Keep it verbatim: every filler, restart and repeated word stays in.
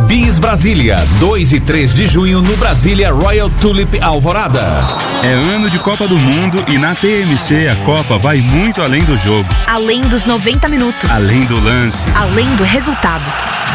Bis Brasília, dois e três de junho no Brasília Royal Tulip Alvorada. É ano de Copa do Mundo e na T M C a Copa vai muito além do jogo. Além dos noventa minutos. Além do lance. Além do resultado.